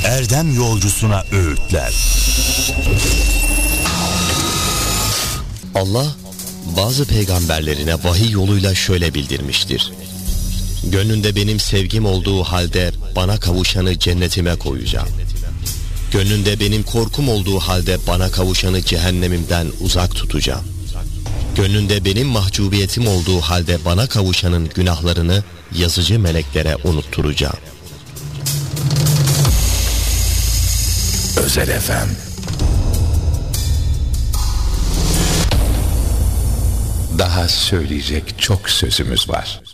erdem yolcusuna öğütler. Allah bazı peygamberlerine vahiy yoluyla şöyle bildirmiştir: gönlünde benim sevgim olduğu halde bana kavuşanı cennetime koyacağım. Gönlünde benim korkum olduğu halde bana kavuşanı cehennemimden uzak tutacağım. Gönlünde benim mahcubiyetim olduğu halde bana kavuşanın günahlarını yazıcı meleklere unutturacağım. Özel FM. Daha söyleyecek çok sözümüz var.